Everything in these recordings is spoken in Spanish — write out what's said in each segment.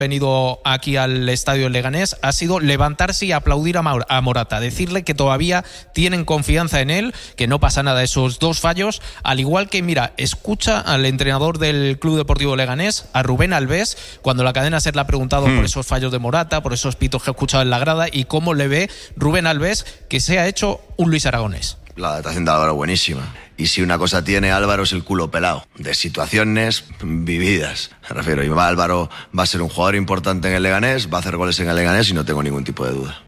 venido aquí al estadio del Leganés ha sido levantarse y aplaudir a Morata, decirle que todavía tienen confianza en él, que no pasa nada esos 2 fallos, al igual que, mira, escucha al entrenador del Club Deportivo Leganés, a Rubén Albés, cuando la cadena SER le ha preguntado por esos fallos de Morata, por esos pitos que ha escuchado en la grada, y cómo le ve Rubén Albés que se ha hecho un Luis Aragonés. La adaptación de Álvaro buenísima. Y si una cosa tiene Álvaro es el culo pelado, de situaciones vividas, me refiero. Y Álvaro va a ser un jugador importante en el Leganés, va a hacer goles en el Leganés y no tengo ningún tipo de duda.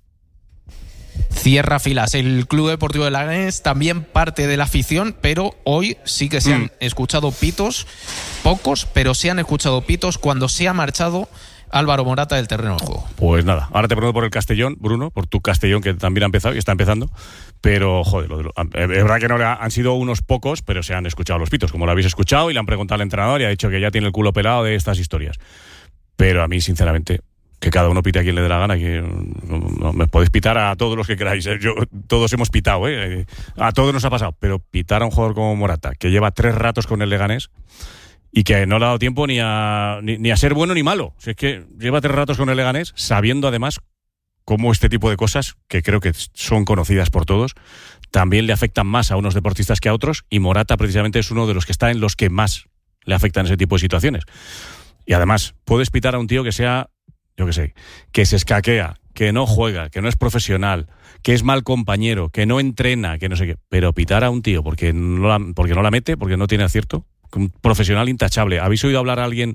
Cierra filas el Club Deportivo de Leganés, también parte de la afición, pero hoy sí que se han escuchado pitos, pocos, pero se han escuchado pitos cuando se ha marchado Álvaro Morata del terreno de juego. Pues nada, ahora te pregunto por el Castellón, Bruno, por tu Castellón, que también ha empezado y está empezando, pero joder, es verdad que no han sido unos pocos, pero se han escuchado los pitos, como lo habéis escuchado, y le han preguntado al entrenador y ha dicho que ya tiene el culo pelado de estas historias. Pero a mí, sinceramente, que cada uno pite a quien le dé la gana, que no, me podéis pitar a todos los que queráis, todos hemos pitado, a todos nos ha pasado, pero pitar a un jugador como Morata, que lleva 3 ratos con el Leganés, y que no le ha dado tiempo ni a ser bueno ni malo. Si es que lleva 3 ratos con el Leganés, sabiendo además cómo este tipo de cosas, que creo que son conocidas por todos, también le afectan más a unos deportistas que a otros, y Morata precisamente es uno de los que está en los que más le afectan ese tipo de situaciones. Y además, puedes pitar a un tío que sea, yo qué sé, que se escaquea, que no juega, que no es profesional, que es mal compañero, que no entrena, que no sé qué, pero pitar a un tío porque no la mete, porque no tiene acierto, un profesional intachable. ¿Habéis oído hablar a alguien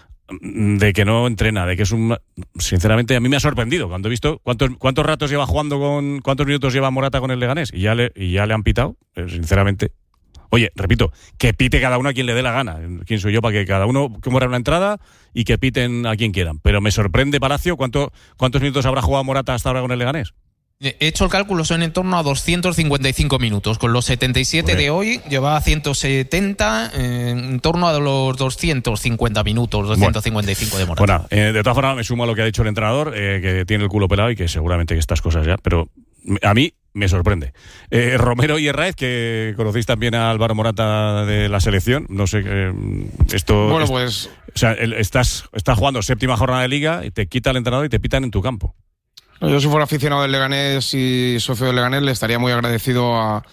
de que no entrena, de que es un... Sinceramente, a mí me ha sorprendido cuando he visto cuántos ratos lleva jugando cuántos minutos lleva Morata con el Leganés y ya le han pitado, sinceramente. Oye, repito, que pite cada uno a quien le dé la gana. ¿Quién soy yo para que cada uno muera una entrada y que piten a quien quieran? Pero me sorprende, Palacio, ¿cuántos minutos habrá jugado Morata hasta ahora con el Leganés? He hecho el cálculo, son en torno a 255 minutos. Con los 77 de hoy, lleva 170, en torno a los 250 minutos, 255 de Morata. Bueno, de todas formas, me sumo a lo que ha dicho el entrenador, que tiene el culo pelado y que seguramente que estas cosas ya, pero a mí me sorprende. Romero y Herráez, que conocéis también a Álvaro Morata de la selección, no sé, esto... Bueno, pues... O sea, estás jugando 7ª jornada de Liga y te quita el entrenador y te pitan en tu campo. Yo, si fuera aficionado del Leganés y socio del Leganés, le estaría muy agradecido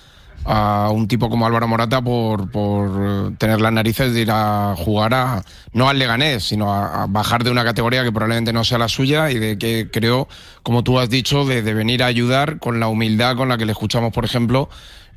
a un tipo como Álvaro Morata por tener las narices de ir a jugar no al Leganés, sino a bajar de una categoría que probablemente no sea la suya, y de que creo, como tú has dicho, de venir a ayudar con la humildad con la que le escuchamos, por ejemplo,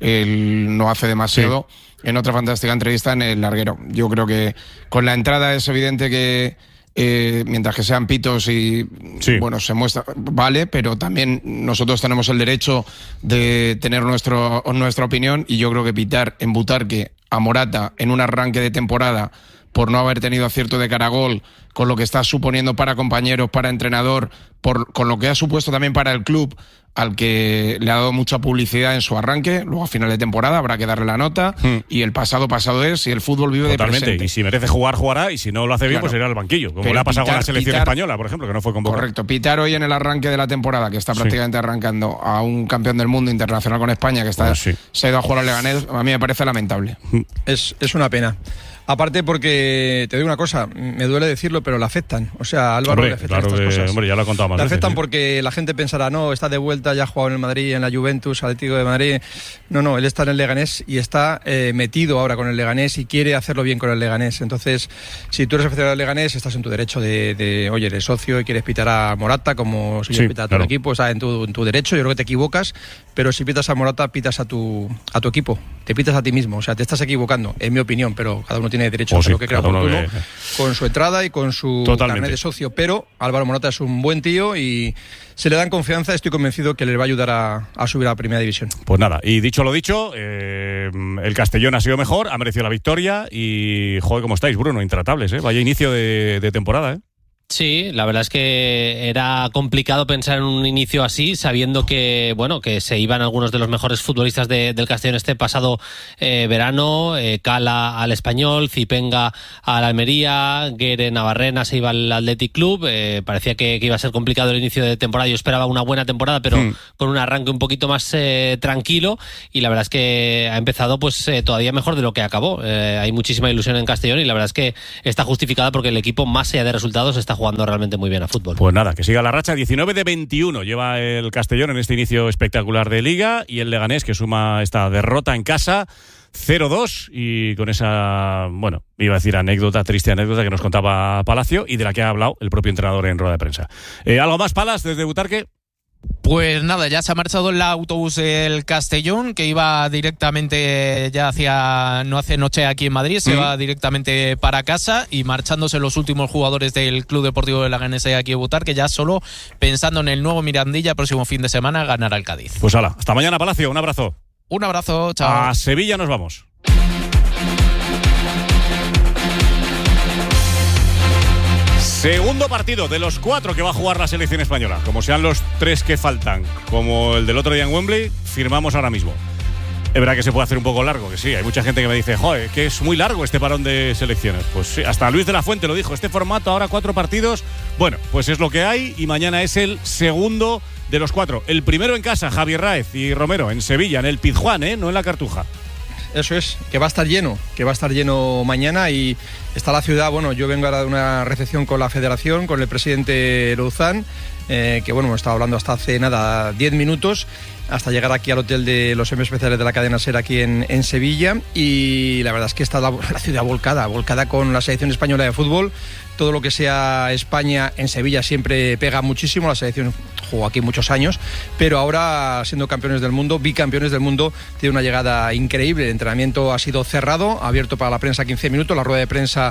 no hace demasiado, en otra fantástica entrevista en El Larguero. Yo creo que con la entrada es evidente que mientras que sean pitos y bueno, se muestra, vale, pero también nosotros tenemos el derecho de tener nuestra opinión, y yo creo que pitar en Butarque a Morata en un arranque de temporada por no haber tenido acierto de cara a gol, con lo que está suponiendo para compañeros, para entrenador, con lo que ha supuesto también para el club, al que le ha dado mucha publicidad en su arranque. Luego a final de temporada habrá que darle la nota, y el pasado es, y el fútbol vive totalmente, de presente. Y si merece jugar, jugará, y si no lo hace bien, pues irá al banquillo, como le ha pasado con la selección española, por ejemplo, que no fue convocado. Correcto, pitar hoy en el arranque de la temporada, que está prácticamente arrancando, a un campeón del mundo internacional con España, que se ha ido a jugar al Leganés, a mí me parece lamentable. Es una pena. Aparte, porque te digo una cosa, me duele decirlo, pero le afectan. O sea, a Álvaro le afectan estas cosas. Hombre, ya lo he contado más le veces, afectan porque la gente pensará, no, está de vuelta, ya ha jugado en el Madrid, en la Juventus, Atlético de Madrid. No, él está en el Leganés y está metido ahora con el Leganés y quiere hacerlo bien con el Leganés. Entonces, si tú eres aficionado al Leganés, estás en tu derecho oye, eres socio y quieres pitar a Morata, como si pitas a tu equipo, está en tu derecho. Yo creo que te equivocas, pero si pitas a Morata, pitas a tu equipo, te pitas a ti mismo. O sea, te estás equivocando, en mi opinión, pero cada uno tiene derecho a hacer lo que crea oportuno, con su entrada y con su carnet de socio. Pero Álvaro Morata es un buen tío y se le dan confianza. Estoy convencido que le va a ayudar a subir a la primera división. Pues nada, y dicho lo dicho, el Castellón ha sido mejor, ha merecido la victoria y, joder, ¿cómo estáis, Bruno? Intratables, vaya inicio de temporada, Sí, la verdad es que era complicado pensar en un inicio así, sabiendo que se iban algunos de los mejores futbolistas del Castellón este pasado verano. Cala al Español, Zipenga al Almería, Guere Navarrena se iba al Athletic Club. Parecía que iba a ser complicado el inicio de temporada. Yo esperaba una buena temporada, pero con un arranque un poquito más tranquilo, y la verdad es que ha empezado todavía mejor de lo que acabó. Hay muchísima ilusión en Castellón y la verdad es que está justificada porque el equipo, más allá de resultados, está jugando realmente muy bien a fútbol. Pues nada, que siga la racha. 19 de 21 lleva el Castellón en este inicio espectacular de Liga, y el Leganés, que suma esta derrota en casa 0-2, y con esa, bueno, iba a decir triste anécdota que nos contaba Palacio y de la que ha hablado el propio entrenador en rueda de prensa. ¿Algo más, Palas, desde Butarque? Pues nada, ya se ha marchado el autobús del Castellón, que iba directamente, no hace noche aquí en Madrid, se va directamente para casa, y marchándose los últimos jugadores del Club Deportivo de Leganés aquí en Butarque, ya solo pensando en el nuevo Mirandilla, próximo fin de semana ganará el Cádiz. Pues hala, hasta mañana, Palacio, un abrazo. Un abrazo, chao. A Sevilla nos vamos. Segundo partido de los 4 que va a jugar la selección española. Como sean los 3 que faltan, como el del otro día en Wembley, firmamos ahora mismo. Es verdad que se puede hacer un poco largo, que sí, hay mucha gente que me dice, joder, que es muy largo este parón de selecciones. Pues sí, hasta Luis de la Fuente lo dijo, este formato, ahora 4 partidos, bueno, pues es lo que hay, y mañana es el segundo de los 4. El primero en casa, Javier Ráez y Romero, en Sevilla, en el Pizjuán, no en la Cartuja. Eso es, que va a estar lleno mañana, y está la ciudad. Bueno, yo vengo ahora de una recepción con la Federación, con el presidente Louzán, que bueno, estaba hablando hasta hace 10 minutos, hasta llegar aquí al hotel de los M especiales de la cadena SER aquí en Sevilla, y la verdad es que está la ciudad volcada con la selección española de fútbol. Todo lo que sea España en Sevilla siempre pega muchísimo. La selección jugó aquí muchos años, pero ahora, siendo campeones del mundo, bicampeones del mundo, tiene una llegada increíble. El entrenamiento ha sido cerrado, abierto para la prensa 15 minutos. La rueda de prensa,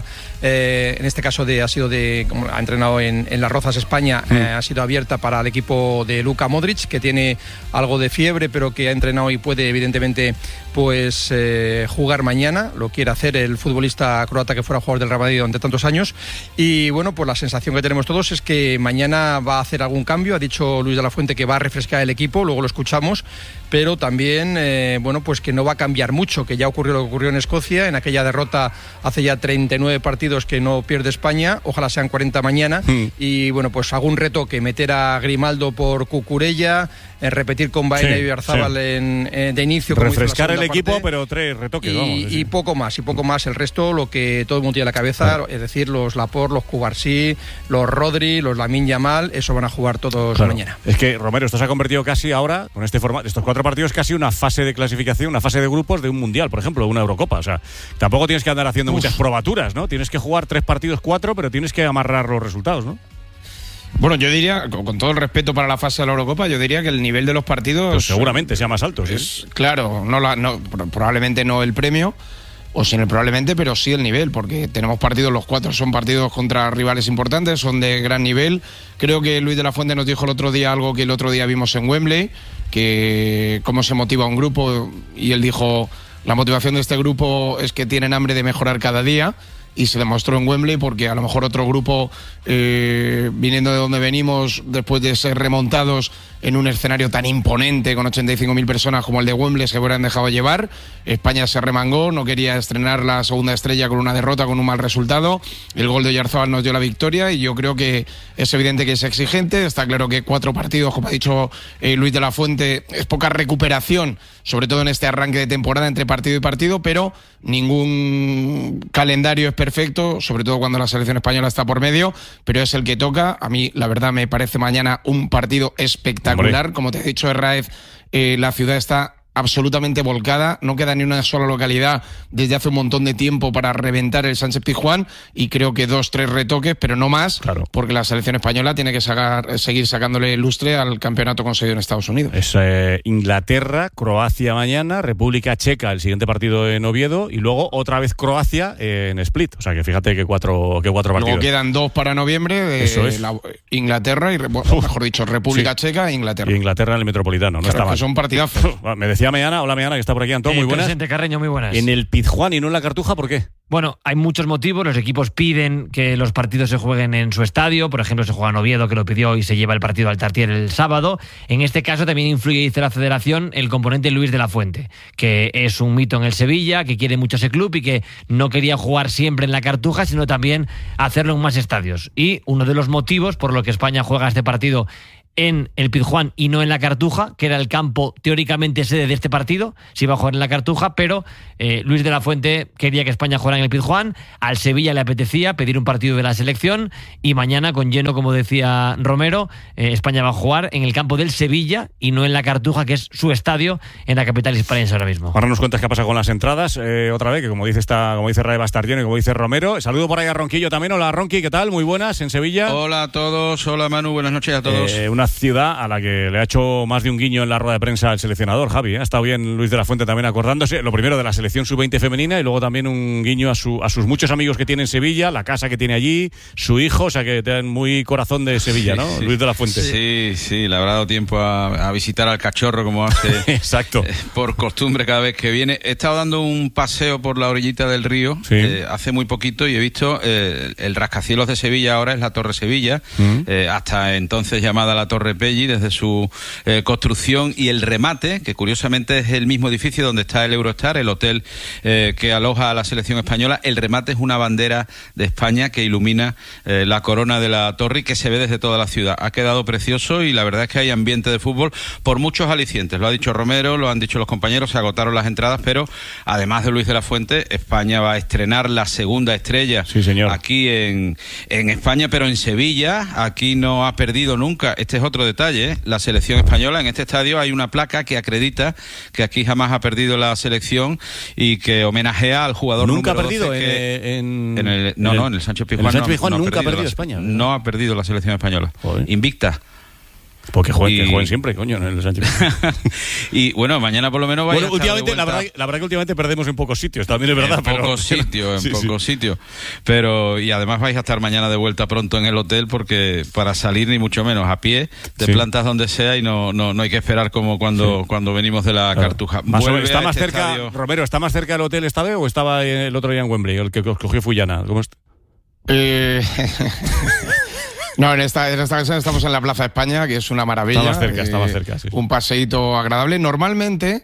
en este caso como ha entrenado en Las Rozas, España, ha sido abierta para el equipo de Luka Modric, que tiene algo de fiebre, pero que ha entrenado y puede, evidentemente, pues jugar mañana. Lo quiere hacer el futbolista croata, que fuera jugador del Real Madrid durante tantos años. Y bueno, pues la sensación que tenemos todos es que mañana va a hacer algún cambio. Ha dicho Luis de la Fuente que va a refrescar el equipo, luego lo escuchamos, pero también, bueno, pues que no va a cambiar mucho, que ya ocurrió lo que ocurrió en Escocia, en aquella derrota hace ya 39 partidos que no pierde España, ojalá sean 40 mañana, y bueno, pues algún retoque, meter a Grimaldo por Cucurella, repetir con Baena y Oyarzábal de inicio. Refrescar el equipo, pero 3 retoques, y poco más, el resto, lo que todo el mundo tiene en la cabeza, es decir, los Laporte, los Cubarsí, los Rodri, los Lamine Yamal, eso van a jugar todos mañana. Es que, Romero, esto se ha convertido casi ahora, con este formato, estos 4 partidos, casi una fase de clasificación, una fase de grupos de un mundial, por ejemplo, una Eurocopa. O sea, tampoco tienes que andar haciendo muchas probaturas, ¿no? Tienes que jugar 3 partidos, 4, pero tienes que amarrar los resultados, ¿no? Bueno, yo diría, con todo el respeto para la fase de la Eurocopa, yo diría que el nivel de los partidos... Pues seguramente sea más alto, ¿sí? Claro, probablemente no el premio, o sin el probablemente, pero sí el nivel, porque tenemos partidos, los 4 son partidos contra rivales importantes, son de gran nivel. Creo que Luis de la Fuente nos dijo el otro día algo que el otro día vimos en Wembley, que cómo se motiva un grupo, y él dijo, la motivación de este grupo es que tienen hambre de mejorar cada día. Y se demostró en Wembley, porque a lo mejor otro grupo, viniendo de donde venimos, después de ser remontados en un escenario tan imponente, con 85.000 personas como el de Wembley, se hubieran dejado llevar. España se remangó, no quería estrenar la segunda estrella con una derrota, con un mal resultado. El gol de Oyarzábal nos dio la victoria, y yo creo que es evidente que es exigente. Está claro que 4 partidos, como ha dicho Luis de la Fuente, es poca recuperación, sobre todo en este arranque de temporada entre partido y partido, pero ningún calendario es perfecto, sobre todo cuando la selección española está por medio, pero es el que toca. A mí, la verdad, me parece mañana un partido espectacular. Hombre. Como te he dicho, Herráez, la ciudad está absolutamente volcada, no queda ni una sola localidad desde hace un montón de tiempo para reventar el Sánchez-Pizjuán, y creo que 2-3 retoques, pero no más, porque la selección española tiene que seguir sacándole lustre al campeonato conseguido en Estados Unidos. Es Inglaterra, Croacia mañana, República Checa el siguiente partido en Oviedo, y luego otra vez Croacia en Split. O sea que fíjate que cuatro partidos. Luego quedan 2 para noviembre, eso es. Inglaterra y, mejor dicho, República Checa e Inglaterra. Y Inglaterra en el Metropolitano, no está mal. Son partidazos. Me decía Meana, hola Meana, que está por aquí, Antón, muy buenas. Presidente Carreño, muy buenas. En el Pizjuán y no en la Cartuja, ¿por qué? Bueno, hay muchos motivos. Los equipos piden que los partidos se jueguen en su estadio. Por ejemplo, se juega en Oviedo, que lo pidió, y se lleva el partido al Tartiere el sábado. En este caso también influye, dice la Federación, el componente Luis de la Fuente, que es un mito en el Sevilla, que quiere mucho ese club y que no quería jugar siempre en la Cartuja, sino también hacerlo en más estadios. Y uno de los motivos por lo que España juega este partido en el Pizjuán y no en la Cartuja, que era el campo teóricamente sede de este partido. Se iba a jugar en la Cartuja, pero Luis de la Fuente quería que España jugara en el Pizjuán. Al Sevilla le apetecía pedir un partido de la selección y mañana, con lleno, como decía Romero, España va a jugar en el campo del Sevilla y no en la Cartuja, que es su estadio en la capital hispalense ahora mismo. Ahora nos cuentas qué ha pasado con las entradas otra vez, que como dice Ray, va a estar lleno, y como dice Romero. Saludo por ahí a Ronquillo también. Hola Ronqui, ¿qué tal? Muy buenas en Sevilla. Hola a todos, hola Manu, buenas noches a todos. Una ciudad a la que le ha hecho más de un guiño en la rueda de prensa el seleccionador, Javi. Ha estado bien Luis de la Fuente también acordándose, lo primero de la selección sub-20 femenina y luego también un guiño a sus muchos amigos que tiene en Sevilla, la casa que tiene allí, su hijo, o sea que tienen muy corazón de Sevilla, ¿no? Sí. Luis de la Fuente. Sí, le habrá dado tiempo a visitar al cachorro como hace exacto. Por costumbre cada vez que viene. He estado dando un paseo por la orillita del río hace muy poquito y he visto el rascacielos de Sevilla, ahora es la Torre Sevilla, hasta entonces llamada la Torre Pelli, desde su construcción y el remate, que curiosamente es el mismo edificio donde está el Eurostar, el hotel que aloja a la selección española. El remate es una bandera de España que ilumina la corona de la torre y que se ve desde toda la ciudad. Ha quedado precioso y la verdad es que hay ambiente de fútbol por muchos alicientes. Lo ha dicho Romero, lo han dicho los compañeros, se agotaron las entradas, pero además de Luis de la Fuente, España va a estrenar la segunda estrella aquí en España, pero en Sevilla. Aquí no ha perdido nunca. Este es otro detalle, la selección española. En este estadio hay una placa que acredita que aquí jamás ha perdido la selección y que homenajea al jugador nunca número ha perdido 12 en el Sánchez Pizjuán. En el Sánchez Pizjuán nunca ha perdido España. No ha perdido la selección española. Joder. Invicta. Porque jueguen siempre, coño, en el Sánchez. Y bueno, mañana por lo menos vaya últimamente, la verdad que últimamente perdemos en pocos sitios, también es verdad. En pocos sitios. Pero, y además vais a estar mañana de vuelta pronto en el hotel, porque para salir ni mucho menos a pie, te plantas donde sea y no hay que esperar como cuando venimos de la Cartuja. ¿Está más cerca, estadio. Romero, está más cerca del hotel estadio o estaba el otro día en Wembley, el que cogió Fullana? ¿Cómo está? No, en esta ocasión estamos en la Plaza de España, que es una maravilla. Está más cerca, sí. Un paseíto agradable. Normalmente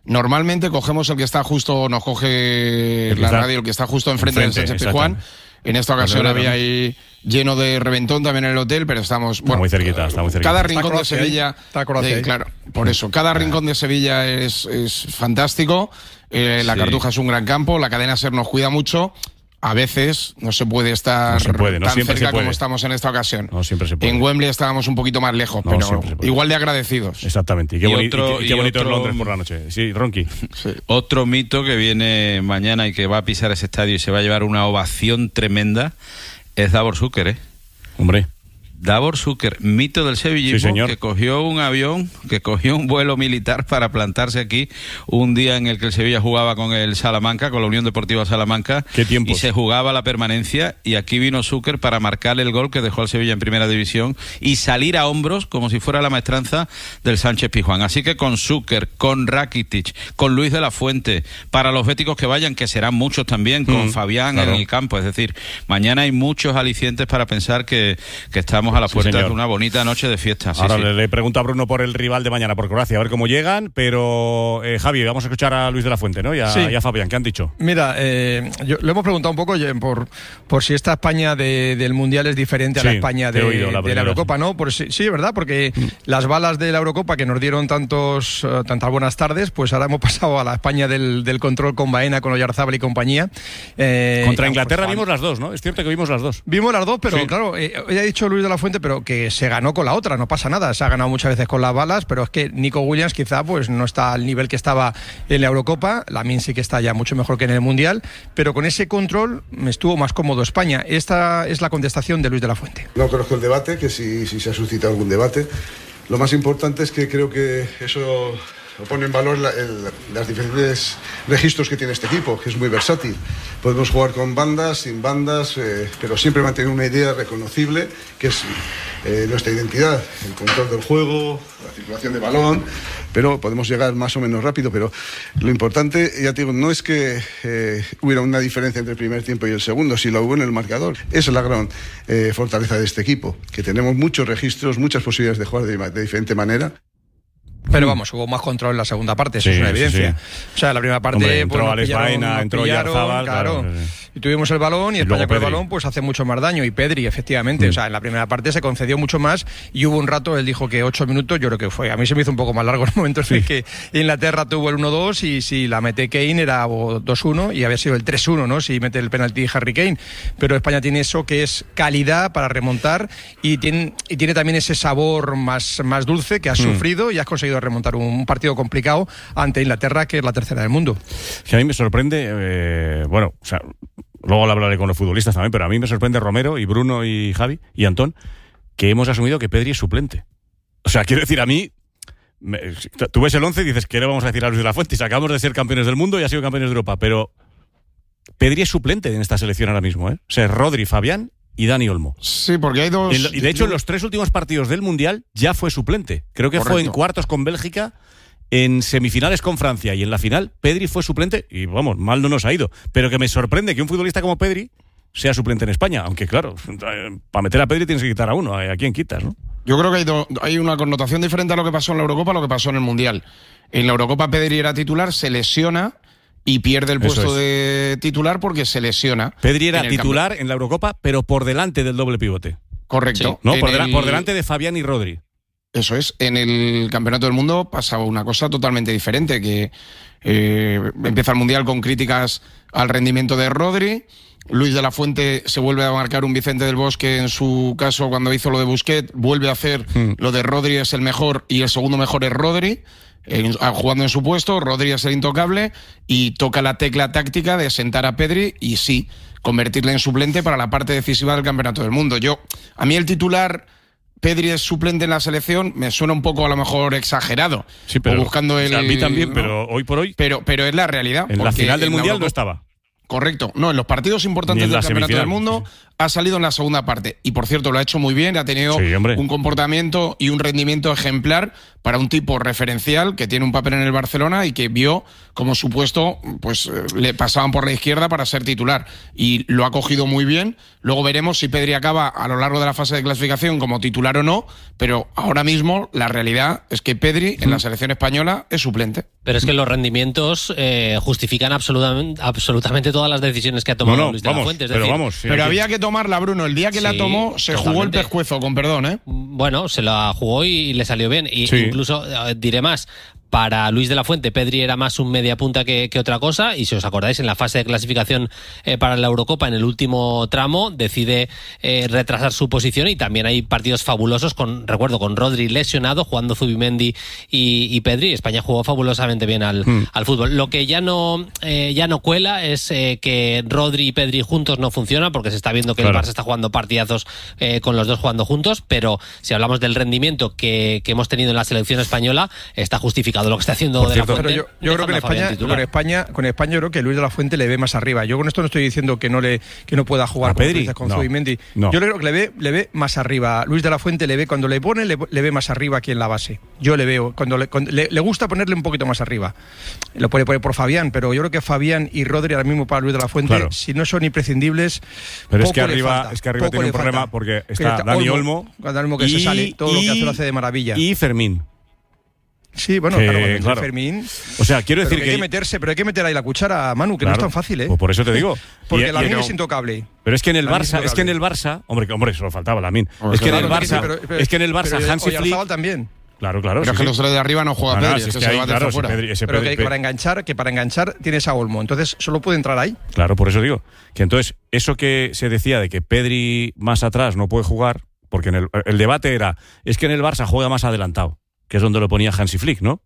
cogemos el que está justo, nos coge la radio, el que está justo enfrente del Sánchez Pizjuán. En esta ocasión había ahí lleno de reventón también en el hotel, pero estamos... Está muy cerquita. Cada rincón de Sevilla... Claro, por eso. Cada rincón de Sevilla es fantástico. La Cartuja es un gran campo. La cadena SER nos cuida mucho. A veces no se puede estar tan cerca como estamos en esta ocasión. No siempre se puede. En Wembley estábamos un poquito más lejos, pero igual de agradecidos. Exactamente. Y qué bonito es Londres por la noche. Sí, Ronqui. Sí. Otro mito que viene mañana y que va a pisar ese estadio y se va a llevar una ovación tremenda es Davor Zucker, Hombre. Davor Zucker, mito del sevillismo, que cogió un avión, que cogió un vuelo militar para plantarse aquí un día en el que el Sevilla jugaba con el Salamanca, con la Unión Deportiva Salamanca, y se jugaba la permanencia, y aquí vino Zucker para marcar el gol que dejó al Sevilla en primera división y salir a hombros como si fuera la maestranza del Sánchez Pizjuán. Así que con Zucker, con Rakitic, con Luis de la Fuente, para los béticos que vayan, que serán muchos también, con Fabián en el campo, es decir, mañana hay muchos alicientes para pensar que estamos a la puerta de una bonita noche de fiesta. Ahora le pregunto a Bruno por el rival de mañana, por Croacia, a ver cómo llegan, pero Javi, vamos a escuchar a Luis de la Fuente, ¿no? Y a Fabián, ¿qué han dicho? Mira, lo hemos preguntado un poco por si esta España del Mundial es diferente a la España de la Eurocopa, ¿no? Sí, ¿verdad? Porque las balas de la Eurocopa que nos dieron tantas buenas tardes, pues ahora hemos pasado a la España del control con Baena, con Oyarzábal y compañía. Contra Inglaterra vimos las dos, ¿no? Es cierto que vimos las dos. Vimos las dos, pero claro, ha dicho Luis de la Fuente, pero que se ganó con la otra, no pasa nada. Se ha ganado muchas veces con las balas, pero es que Nico Williams quizá pues no está al nivel que estaba en la Eurocopa. Lamine sí que está ya mucho mejor que en el Mundial, pero con ese control me estuvo más cómodo España. Esta es la contestación de Luis de la Fuente. No conozco el debate, que si se ha suscitado algún debate. Lo más importante es que creo que eso pone en valor los diferentes registros que tiene este equipo, que es muy versátil. Podemos jugar con bandas, sin bandas, pero siempre mantener una idea reconocible, que es nuestra identidad, el control del juego, la circulación de balón, pero podemos llegar más o menos rápido. Pero lo importante, ya te digo, no es que hubiera una diferencia entre el primer tiempo y el segundo, si lo hubo en el marcador. Esa es la gran fortaleza de este equipo, que tenemos muchos registros, muchas posibilidades de jugar de diferente manera. Pero vamos, hubo más control en la segunda parte, eso es una evidencia. O sea, la primera parte... entró Alex Baena, entró Oyarzábal, claro. y tuvimos el balón, y España con el balón pues hace mucho más daño. Y Pedri, efectivamente, o sea, en la primera parte se concedió mucho más, y hubo un rato, él dijo que 8 minutos, yo creo que fue. A mí se me hizo un poco más largo en el momento en que Inglaterra tuvo el 1-2, y si la mete Kane era 2-1, y había sido el 3-1, ¿no? Si mete el penalti Harry Kane. Pero España tiene eso, que es calidad para remontar, y tiene también ese sabor más dulce, que has sufrido y has conseguido remontar un partido complicado ante Inglaterra, que es la tercera del mundo. Que a mí me sorprende, bueno, o sea, luego lo hablaré con los futbolistas también, pero a mí me sorprende Romero y Bruno y Javi y Antón, que hemos asumido que Pedri es suplente. O sea, quiero decir, a mí, tú ves el 11 y dices, ¿qué le vamos a decir a Luis de la Fuente? Si acabamos de ser campeones del mundo y ha sido campeones de Europa, pero Pedri es suplente en esta selección ahora mismo, ¿eh? O sea, Rodri, Fabián y Dani Olmo. Sí, porque hay dos... Y de hecho, en los 3 últimos partidos del Mundial ya fue suplente. Creo que fue en cuartos con Bélgica, en semifinales con Francia, y en la final Pedri fue suplente, y vamos, mal no nos ha ido. Pero que me sorprende que un futbolista como Pedri sea suplente en España, aunque claro, para meter a Pedri tienes que quitar a uno, ¿a quién quitas, no? Yo creo que hay una connotación diferente a lo que pasó en la Eurocopa a lo que pasó en el Mundial. En la Eurocopa Pedri era titular, se lesiona y pierde el puesto de titular porque se lesiona. Pedri era titular en la Eurocopa, pero por delante del doble pivote. Correcto. Sí, ¿no? Por delante de Fabián y Rodri. Eso es. En el Campeonato del Mundo pasaba una cosa totalmente diferente, que empieza el Mundial con críticas al rendimiento de Rodri. Luis de la Fuente se vuelve a marcar un Vicente del Bosque en su caso cuando hizo lo de Busquets, vuelve a hacer lo de Rodri es el mejor y el segundo mejor es Rodri, jugando en su puesto. Rodri es el intocable y toca la tecla táctica de sentar a Pedri y sí, convertirle en suplente para la parte decisiva del Campeonato del Mundo. A mí el titular Pedri es suplente en la selección me suena un poco a lo mejor exagerado. Sí, pero buscando a mí también, ¿no? Pero hoy por hoy. Pero es la realidad. En la final del Mundial no estaba. Correcto. No, en los partidos importantes del Campeonato del Mundo ha salido en la segunda parte. Y por cierto, lo ha hecho muy bien, ha tenido un comportamiento y un rendimiento ejemplar para un tipo referencial que tiene un papel en el Barcelona y que vio como su puesto, pues le pasaban por la izquierda para ser titular. Y lo ha cogido muy bien. Luego veremos si Pedri acaba a lo largo de la fase de clasificación como titular o no, pero ahora mismo la realidad es que Pedri en la selección española es suplente. Pero es que los rendimientos justifican absolutamente todas las decisiones que ha tomado Luis de la Fuente. Es decir, pero había que tomarla, Bruno. El día que la tomó se jugó el pescuezo, con perdón, ¿eh? Bueno, se la jugó y le salió bien. Y incluso diré más. Para Luis de la Fuente, Pedri era más un media punta que otra cosa, y si os acordáis, en la fase de clasificación para la Eurocopa, en el último tramo, decide retrasar su posición, y también hay partidos fabulosos, con Rodri lesionado, jugando Zubimendi y Pedri. España jugó fabulosamente bien al fútbol. Lo que ya no cuela es que Rodri y Pedri juntos no funcionan, porque se está viendo que el Barça está jugando partidazos con los dos jugando juntos, pero si hablamos del rendimiento que hemos tenido en la selección española, está justificado lo que está haciendo de la Fuente. Pero yo creo que con España yo creo que Luis de la Fuente le ve más arriba. Yo con esto no estoy diciendo que no pueda jugar a Pedri con Zubimendi. No. Yo creo que le ve más arriba. Luis de la Fuente le ve cuando le pone, le ve más arriba aquí en la base. Yo le veo cuando le gusta ponerle un poquito más arriba. Lo puede poner por Fabián, pero yo creo que Fabián y Rodri ahora mismo para Luis de la Fuente, si no son imprescindibles, pero es que arriba tiene un problema porque está Dani Olmo que se sale, todo lo que hace lo hace de maravilla. Y Fermín. Sí, bueno, claro. Fermín. O sea, quiero decir que hay que meter ahí la cuchara, Manu, que no es tan fácil, ¿eh? Pues por eso te digo. Porque Lamine es intocable. Pero es que en el Barça, hombre, solo faltaba Lamine. Es que en el Barça, Hansi Flick también. Claro. Pero es que los tres de arriba no juega Pedri, pero que para enganchar tienes a Olmo, entonces solo puede entrar ahí. Claro, por eso digo. Que entonces, eso que se decía de que Pedri más atrás no puede jugar, porque el debate era, es que en el Barça juega más adelantado, que es donde lo ponía Hansi Flick, ¿no?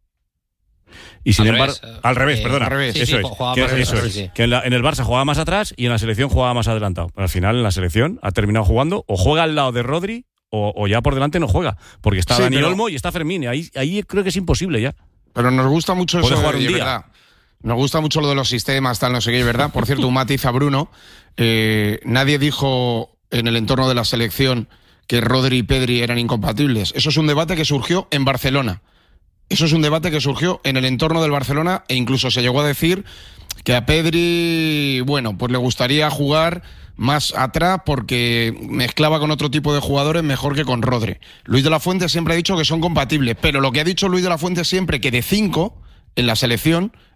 Y sin embargo, al revés, perdona. Eso es. Que en el Barça jugaba más atrás y en la selección jugaba más adelantado. Pero al final en la selección ha terminado jugando, o juega al lado de Rodri, o ya por delante no juega. Porque está Dani Olmo y está Fermín. Ahí creo que es imposible ya. Pero nos gusta mucho eso, jugar un día. ¿Verdad? Nos gusta mucho lo de los sistemas, tal, no sé qué, ¿verdad? Por cierto, un matiz a Bruno. Nadie dijo en el entorno de la selección que Rodri y Pedri eran incompatibles. Eso es un debate que surgió en Barcelona. Eso es un debate que surgió en el entorno del Barcelona, e incluso se llegó a decir que a Pedri, bueno, pues le gustaría jugar más atrás porque mezclaba con otro tipo de jugadores mejor que con Rodri. Luis de la Fuente siempre ha dicho que son compatibles, pero lo que ha dicho Luis de la Fuente siempre, que de 5 en la selección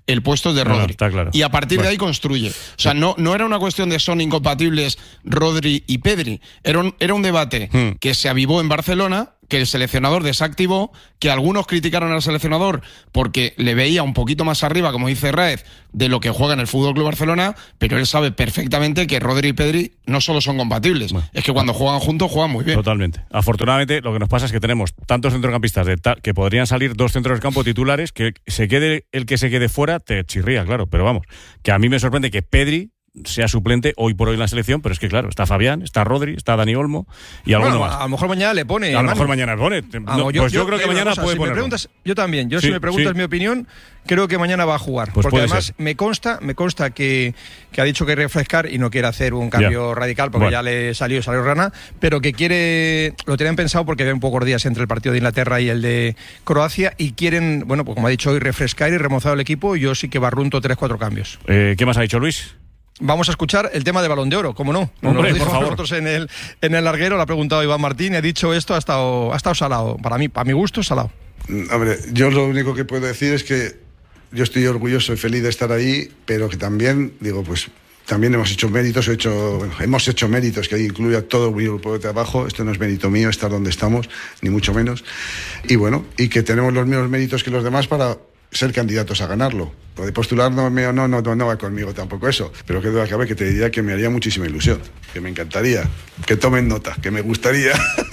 el puesto es de Rodri. Está claro. Y a partir de ahí construye. O sea, no era una cuestión de son incompatibles Rodri y Pedri. Era un debate que se avivó en Barcelona, que el seleccionador desactivó, que algunos criticaron al seleccionador porque le veía un poquito más arriba, como dice Raez, de lo que juega en el FC Barcelona, pero él sabe perfectamente que Rodri y Pedri no solo son compatibles, es que cuando juegan juntos juegan muy bien. Totalmente. Afortunadamente, lo que nos pasa es que tenemos tantos centrocampistas que podrían salir 2 centros del campo titulares, que se quede el que se quede fuera, te chirría, claro, pero vamos, que a mí me sorprende que Pedri sea suplente hoy por hoy en la selección, pero es que claro, está Fabián, está Rodri, está Dani Olmo y alguno más. A lo mejor mañana le pone. A lo mejor mañana le pone. Yo creo que mañana puede ponerlo. Yo también. Si me preguntas mi opinión, creo que mañana va a jugar. Pues porque además me consta que ha dicho que refrescar y no quiere hacer un cambio radical porque ya le salió rana, pero que quiere, lo tenían pensado porque había un pocos días entre el partido de Inglaterra y el de Croacia y quieren, bueno, pues como ha dicho hoy, refrescar y remozar el equipo. Yo sí que barrunto 3-4 cambios. ¿Qué más ha dicho Luis? Vamos a escuchar el tema de Balón de Oro, ¿cómo no? Hombre, lo por favor. Nosotros en el larguero, lo ha preguntado Iván Martín, he dicho esto, ha estado salado. Para mi gusto, salado. Hombre, yo lo único que puedo decir es que yo estoy orgulloso y feliz de estar ahí, pero que también, también hemos hecho méritos, que ahí incluye a todo el grupo de trabajo. Esto no es mérito mío estar donde estamos, ni mucho menos. Y que tenemos los mismos méritos que los demás para ser candidatos a ganarlo. Lo de postular no va conmigo tampoco eso, pero que duda cabe que te diría que me haría muchísima ilusión, que me encantaría, que tomen nota, que me gustaría.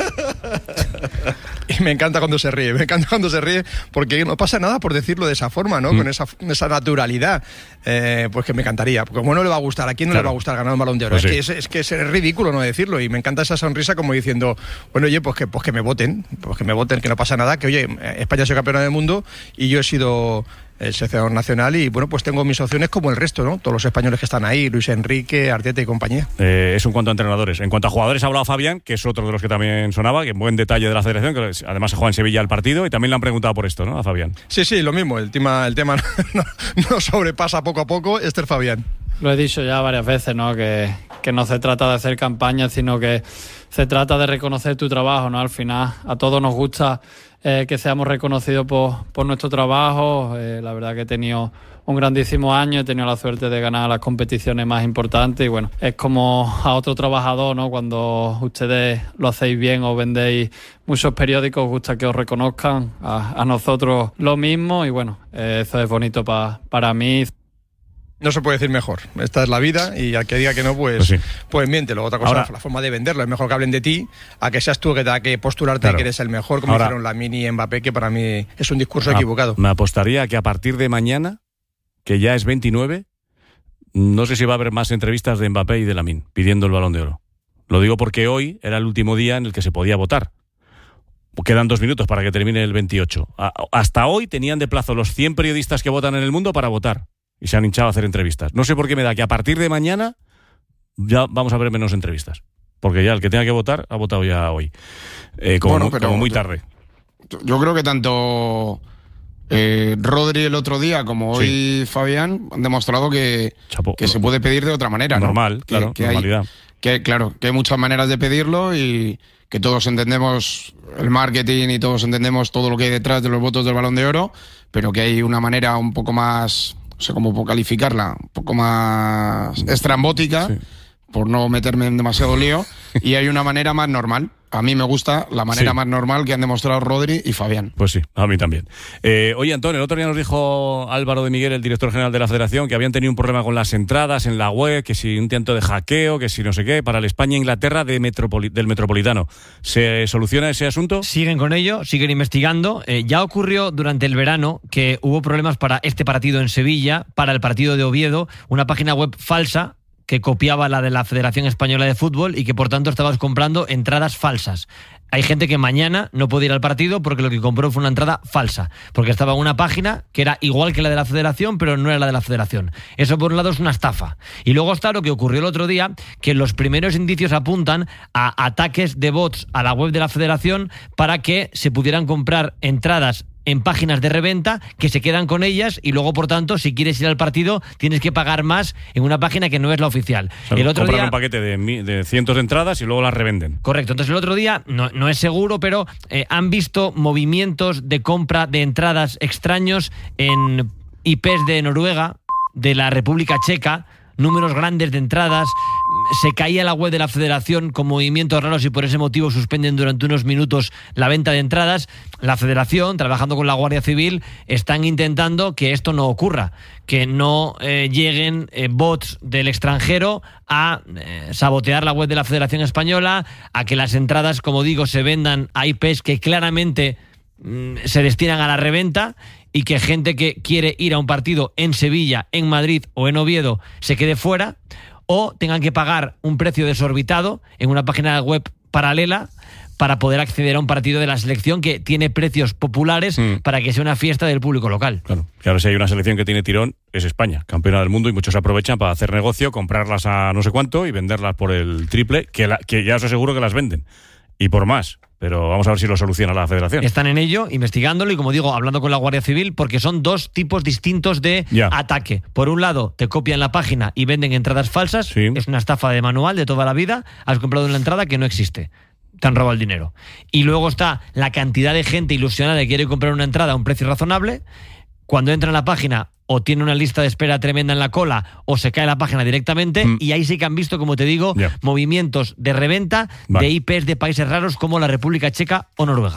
Y me encanta cuando se ríe, porque no pasa nada por decirlo de esa forma, ¿no? Con esa naturalidad, pues que me encantaría, porque como no le va a gustar, ¿a quién no le va a gustar ganar un Balón de Oro? Pues es que es ridículo no decirlo, y me encanta esa sonrisa como diciendo, bueno, oye, pues que me voten, que no pasa nada, que oye, España ha sido campeona del mundo y yo he sido el seleccionador nacional y bueno, pues tengo mis opciones como el resto, ¿no? Todos los españoles que están ahí, Luis Enrique, Arteta y compañía. Eso en cuanto a entrenadores. En cuanto a jugadores ha hablado Fabián, que es otro de los que también sonaba, que buen detalle de la federación, que además se juega en Sevilla el partido y también le han preguntado por esto, ¿no? A Fabián. Sí, lo mismo, el tema no sobrepasa poco a poco, Fabián. Lo he dicho ya varias veces, ¿no? Que no se trata de hacer campaña, sino que se trata de reconocer tu trabajo, ¿no? Al final a todos nos gusta que seamos reconocidos por nuestro trabajo. La verdad que he tenido un grandísimo año, he tenido la suerte de ganar las competiciones más importantes y bueno, es como a otro trabajador, ¿no? Cuando ustedes lo hacéis bien o vendéis muchos periódicos, os gusta que os reconozcan, a nosotros lo mismo y bueno, eso es bonito para mí. No se puede decir mejor. Esta es la vida y al que diga que no, pues miéntelo. Otra cosa, ahora, la forma de venderlo. Es mejor que hablen de ti a que seas tú que tenga que postularte y que eres el mejor, como hicieron Lamine y Mbappé, que para mí es un discurso equivocado. Me apostaría que a partir de mañana, que ya es 29, no sé si va a haber más entrevistas de Mbappé y de Lamine pidiendo el Balón de Oro. Lo digo porque hoy era el último día en el que se podía votar. Quedan 2 minutos para que termine el 28. Hasta hoy tenían de plazo los 100 periodistas que votan en el mundo para votar. Y se han hinchado a hacer entrevistas. No sé por qué me da que a partir de mañana ya vamos a ver menos entrevistas. Porque ya el que tenga que votar ha votado ya hoy. Como muy tarde. Yo creo que tanto Rodri el otro día como hoy Fabián han demostrado que se puede pedir de otra manera. Normal, ¿no? Normalidad. Que hay muchas maneras de pedirlo y que todos entendemos el marketing y todos entendemos todo lo que hay detrás de los votos del Balón de Oro, pero que hay una manera un poco más... No sé cómo calificarla, un poco más estrambótica, por no meterme en demasiado lío, y hay una manera más normal. A mí me gusta la manera más normal que han demostrado Rodri y Fabián. Pues sí, a mí también. Oye, Antonio, el otro día nos dijo Álvaro de Miguel, el director general de la Federación, que habían tenido un problema con las entradas en la web, que si un intento de hackeo, que si no sé qué, para el España-Inglaterra del Metropolitano. ¿Se soluciona ese asunto? Siguen con ello, siguen investigando. Ya ocurrió durante el verano que hubo problemas para este partido en Sevilla, para el partido de Oviedo, una página web falsa que copiaba la de la Federación Española de Fútbol y que por tanto estabas comprando entradas falsas. Hay gente que mañana no puede ir al partido porque lo que compró fue una entrada falsa, porque estaba en una página que era igual que la de la Federación, pero no era la de la Federación. Eso por un lado es una estafa. Y luego está lo que ocurrió el otro día, que los primeros indicios apuntan a ataques de bots a la web de la Federación para que se pudieran comprar entradas en páginas de reventa que se quedan con ellas y luego, por tanto, si quieres ir al partido tienes que pagar más en una página que no es la oficial. O sea, el otro día un paquete de cientos de entradas y luego las revenden. Correcto. Entonces el otro día, no es seguro, pero han visto movimientos de compra de entradas extraños en IPs de Noruega, de la República Checa, números grandes de entradas. Se caía la web de la federación con movimientos raros y por ese motivo suspenden durante unos minutos la venta de entradas. La federación, trabajando con la Guardia Civil, están intentando que esto no ocurra, que no lleguen bots del extranjero a sabotear la web de la Federación Española, a que las entradas, como digo, se vendan a IPs que claramente se destinan a la reventa, y que gente que quiere ir a un partido en Sevilla, en Madrid o en Oviedo se quede fuera, o tengan que pagar un precio desorbitado en una página web paralela para poder acceder a un partido de la selección que tiene precios populares para que sea una fiesta del público local. Claro, que ahora si hay una selección que tiene tirón es España, campeona del mundo, y muchos aprovechan para hacer negocio, comprarlas a no sé cuánto y venderlas por el triple, que ya os aseguro que las venden, y por más. Pero vamos a ver si lo soluciona la federación. Están en ello, investigándolo y, como digo, hablando con la Guardia Civil, porque son dos tipos distintos de ataque. Por un lado, te copian la página y venden entradas falsas. Sí. Es una estafa de manual de toda la vida. Has comprado una entrada que no existe. Te han robado el dinero. Y luego está la cantidad de gente ilusionada que quiere comprar una entrada a un precio razonable. Cuando entra en la página, o tiene una lista de espera tremenda en la cola, o se cae la página directamente, y ahí sí que han visto, como te digo, movimientos de reventa de IPs de países raros como la República Checa o Noruega.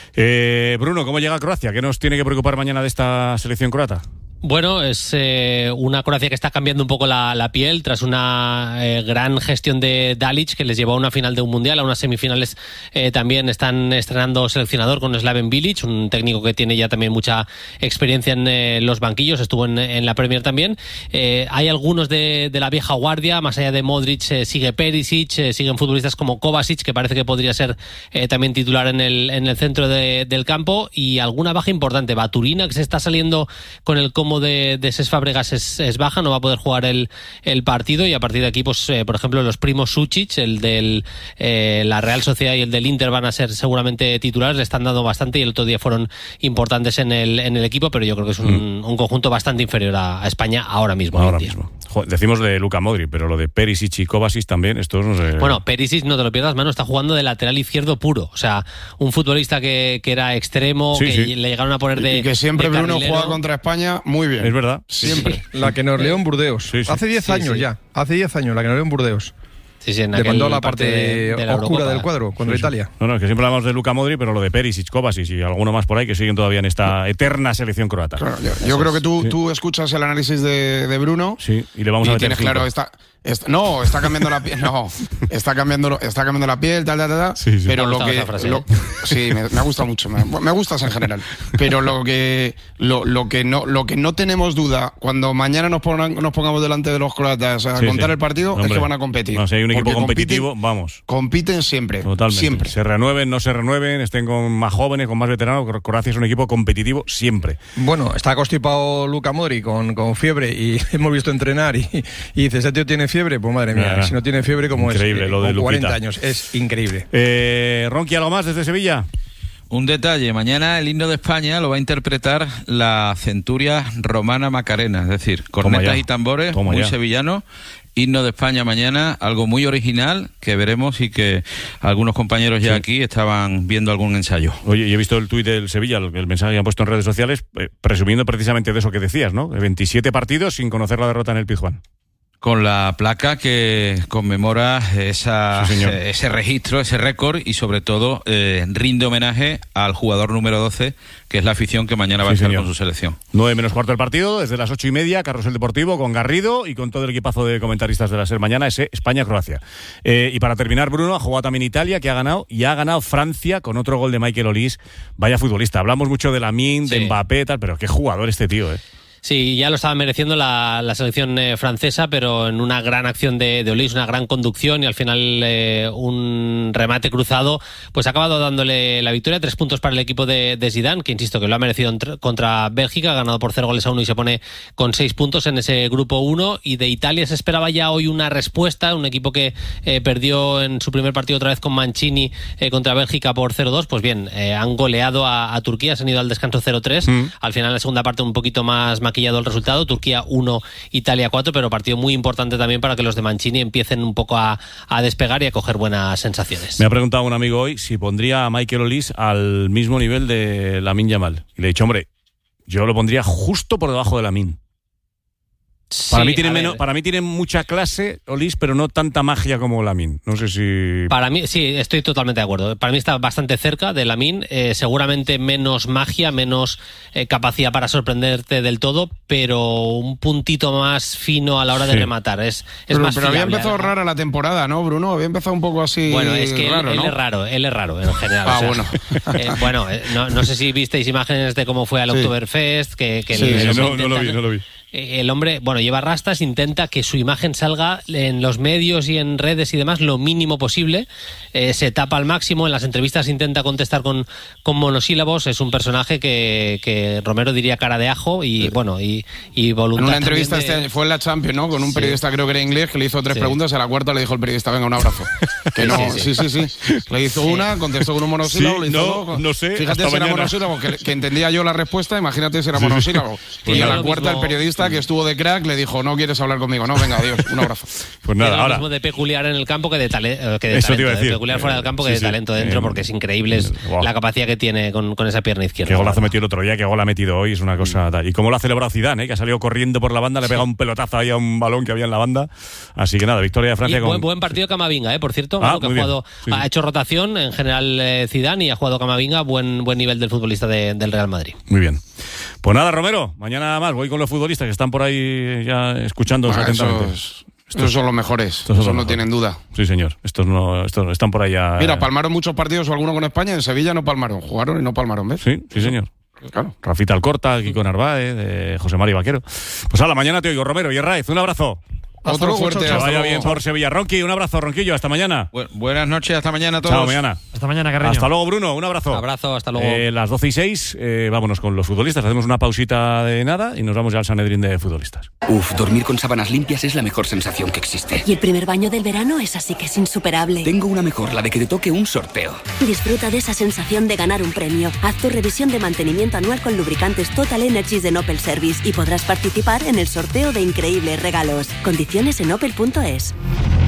Bruno, ¿cómo llega Croacia? ¿Qué nos tiene que preocupar mañana de esta selección croata? Bueno, es una Croacia que está cambiando un poco la piel tras una gran gestión de Dalic, que les llevó a una final de un mundial, a unas semifinales. También están estrenando seleccionador con Slaven Bilic, un técnico que tiene ya también mucha experiencia en los banquillos, estuvo en la Premier también. Hay algunos de la vieja guardia, más allá de Modric, sigue Perisic, siguen futbolistas como Kovacic, que parece que podría ser también titular en el centro del campo, y alguna baja importante. Baturina, que se está saliendo con el como de Cesc Fabregas, es baja, no va a poder jugar el partido, y a partir de aquí, pues por ejemplo, los primos Sučić, el del la Real Sociedad y el del Inter, van a ser seguramente titulares, le están dando bastante, y el otro día fueron importantes en el equipo, pero yo creo que es un conjunto bastante inferior a España ahora mismo. Joder, decimos de Luka Modric, pero lo de Perisic y Kovacic también, esto no sé. Bueno, Perisic, no te lo pierdas, mano, está jugando de lateral izquierdo puro, o sea, un futbolista que era extremo, le llegaron a poner de... Y que siempre de Bruno juega contra España muy bien. Es verdad. Siempre. La que nos leó en Burdeos. Hace 10 años ya. Hace 10 años la que nos leó en Burdeos. Le mandó la parte oscura del cuadro contra Italia. No, es que siempre hablamos de Luka Modric, pero lo de Perisic, Kovacic y alguno más por ahí que siguen todavía en esta eterna selección croata. Claro, yo creo que tú escuchas el análisis de Bruno. Sí, y le vamos a meter. Tienes claro, está cambiando la piel. No, está cambiando la piel, tal. Sí, pero lo que. Sí, me gusta mucho. Me gustas en general. Pero lo que no tenemos duda, cuando mañana nos pongamos delante de los croatas a contar el partido, es que van a competir. No, si hay un equipo competitivo, vamos. Compiten siempre. Totalmente. Siempre. Se renueven, no se renueven, estén con más jóvenes, con más veteranos. Croacia es un equipo competitivo siempre. Bueno, está constipado Luka Modric con fiebre, y hemos visto entrenar y dice, ese tío tiene fiebre, pues madre mía, si no tiene fiebre, como increíble, es lo de con 40 Lupita. años, es increíble. Ronqui, ¿algo más desde Sevilla? Un detalle, mañana el himno de España lo va a interpretar la centuria romana Macarena, es decir, cornetas y tambores, muy sevillano. Himno de España mañana, algo muy original que veremos, y que algunos compañeros ya aquí estaban viendo algún ensayo. Oye, y he visto el tuit del Sevilla, el mensaje que han puesto en redes sociales, presumiendo precisamente de eso que decías, ¿no? 27 partidos sin conocer la derrota en el Pizjuán. Con la placa que conmemora ese registro, ese récord, y sobre todo rinde homenaje al jugador número 12, que es la afición que mañana va a estar con su selección. 9 menos cuarto del partido, desde las 8:30, Carrusel Deportivo, con Garrido y con todo el equipazo de comentaristas de la SER mañana, ese España-Croacia. Y para terminar, Bruno, ha jugado también Italia, que ha ganado, y ha ganado Francia con otro gol de Michael Olise. Vaya futbolista. Hablamos mucho de Lamine, de Mbappé, tal, pero qué jugador este tío, Sí, ya lo estaba mereciendo la selección francesa, pero en una gran acción de Olise, una gran conducción, y al final un remate cruzado, pues ha acabado dándole la victoria. 3 puntos para el equipo de Zidane, que insisto que lo ha merecido contra Bélgica, ha ganado por 0-1 y se pone con 6 puntos en ese grupo 1. Y de Italia se esperaba ya hoy una respuesta, un equipo que perdió en su primer partido otra vez con Mancini contra Bélgica por 0-2. Pues bien, han goleado a Turquía, se han ido al descanso 0-3. Al final, la segunda parte un poquito más maquillado el resultado, Turquía 1, Italia 4, pero partido muy importante también para que los de Mancini empiecen un poco a despegar y a coger buenas sensaciones. Me ha preguntado un amigo hoy si pondría a Michael Olise al mismo nivel de Lamine Yamal, y le he dicho, hombre, yo lo pondría justo por debajo de Lamine. Para mí tiene mucha clase Olís, pero no tanta magia como Lamine. No sé si... Para mí, sí, estoy totalmente de acuerdo. Para mí está bastante cerca de Lamine. Seguramente menos magia, menos capacidad para sorprenderte del todo, pero un puntito más fino a la hora de rematar. Es pero, más pero fiable. había empezado rara la temporada, ¿no, Bruno? Había empezado un poco así. Bueno, es que raro, él ¿no? es raro en general. Ah, o sea, bueno. No sé si visteis imágenes de cómo fue al Oktoberfest. No lo vi. El hombre, lleva rastas, intenta que su imagen salga en los medios y en redes y demás lo mínimo posible, se tapa al máximo, en las entrevistas intenta contestar con monosílabos, es un personaje que Romero diría cara de ajo y voluntad. En una entrevista fue en la Champions, ¿no? Con un periodista, creo que era inglés, que le hizo 3 preguntas, a la cuarta le dijo el periodista, venga, un abrazo. Que no, sí. Le hizo una, contestó con un monosílabo, le hizo dos. No sé. Fíjate si era monosílabo, que entendía yo la respuesta, imagínate si era monosílabo. Y a la cuarta el periodista, que estuvo de crack, le dijo, no quieres hablar conmigo, no, venga, adiós, un abrazo. Pues nada, ahora. Mismo de peculiar en el campo que de talento. De peculiar fuera del campo que de talento dentro, porque es increíble la capacidad que tiene con esa pierna izquierda. Qué golazo metió el otro día, qué gol ha metido hoy, es una cosa tal. Y cómo lo ha celebrado Zidane, que ha salido corriendo por la banda, le ha pegado un pelotazo ahí a un balón que había en la banda. Así que nada, victoria de Francia. Y buen partido Camavinga, por cierto, que ha hecho rotación en general Zidane y ha jugado Camavinga, buen nivel del futbolista del Real Madrid. Muy bien. Pues nada, Romero, mañana más voy con los futbolistas que están por ahí ya escuchándonos atentamente. Estos son los mejores, eso no tienen duda. Sí, señor, estos están por ahí ya. Mira, palmaron muchos partidos o alguno con España, en Sevilla no palmaron, jugaron y no palmaron, ¿ves? Sí, señor. Claro. Rafita Alcorta, Kiko Narváez, José María Vaquero. Pues a la mañana te oigo, Romero y Herráez, un abrazo. Otro fuerte. Que vaya bien por Sevilla. Ronqui, un abrazo, Ronquillo, hasta mañana. Buenas noches, hasta mañana a todos. Chao, mañana. Hasta mañana, Carreño. Hasta luego, Bruno, un abrazo. Abrazo, hasta luego. Las 12:06, vámonos con los futbolistas. Hacemos una pausita de nada y nos vamos ya al Sanedrín de futbolistas. Dormir con sábanas limpias es la mejor sensación que existe. Y el primer baño del verano es así que es insuperable. Tengo una mejor, la de que te toque un sorteo. Disfruta de esa sensación de ganar un premio. Haz tu revisión de mantenimiento anual con lubricantes Total Energies de Opel Service y podrás participar en el sorteo de increíbles regalos. Condiciones en opel.es.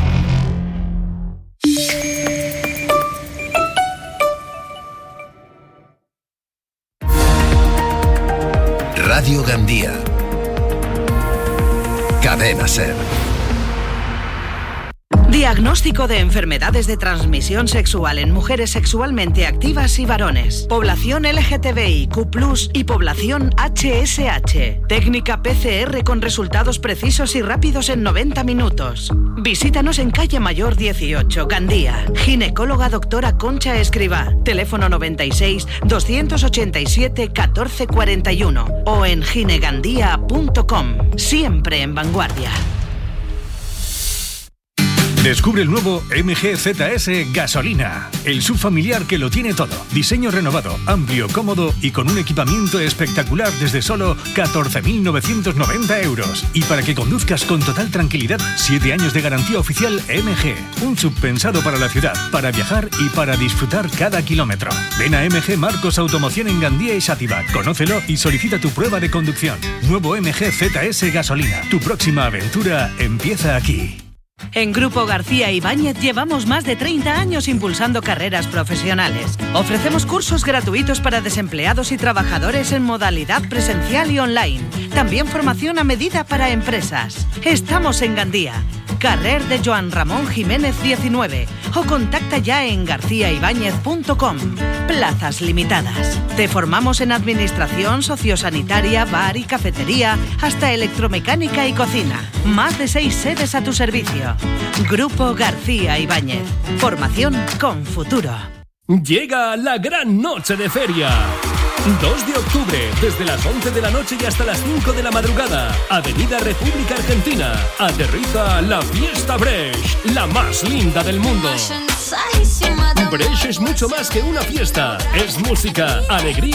Radio Gandía. Cadena SER. Diagnóstico de enfermedades de transmisión sexual en mujeres sexualmente activas y varones. Población LGTBIQ+, y población HSH. Técnica PCR con resultados precisos y rápidos en 90 minutos. Visítanos en Calle Mayor 18, Gandía. Ginecóloga doctora Concha Escribá. Teléfono 96 287 1441 o en ginegandía.com. Siempre en vanguardia. Descubre el nuevo MG ZS Gasolina, el subfamiliar que lo tiene todo. Diseño renovado, amplio, cómodo y con un equipamiento espectacular desde solo 14.990 euros. Y para que conduzcas con total tranquilidad, 7 años de garantía oficial MG. Un sub pensado para la ciudad, para viajar y para disfrutar cada kilómetro. Ven a MG Marcos Automoción en Gandía y Sátiva. Conócelo y solicita tu prueba de conducción. Nuevo MG ZS Gasolina. Tu próxima aventura empieza aquí. En Grupo García Ibáñez llevamos más de 30 años impulsando carreras profesionales. Ofrecemos cursos gratuitos para desempleados y trabajadores en modalidad presencial y online. También formación a medida para empresas. Estamos en Gandía, carrer de Joan Ramón Jiménez 19 o contacta ya en garciaibáñez.com. Plazas limitadas. Te formamos en administración, sociosanitaria, bar y cafetería, hasta electromecánica y cocina. Más de 6 sedes a tu servicio. Grupo García Ibáñez. Formación con futuro. Llega la gran noche de feria. 2 de octubre, desde las 11 de la noche y hasta las 5 de la madrugada. Avenida República Argentina. Aterriza la fiesta Brecht, la más linda del mundo. Brecht es mucho más que una fiesta. Es música, alegría